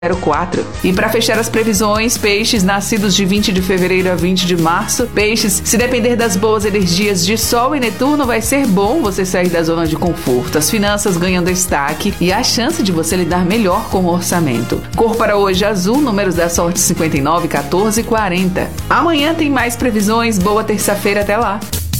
04. E para fechar as previsões, peixes nascidos de 20 de fevereiro a 20 de março. Peixes, se depender das boas energias de Sol e Netuno, vai ser bom você sair da zona de conforto. As finanças ganham destaque e há chance de você lidar melhor com o orçamento. Cor para hoje azul, números da sorte 59, 14 e 40. Amanhã tem mais previsões. Boa terça-feira, até lá.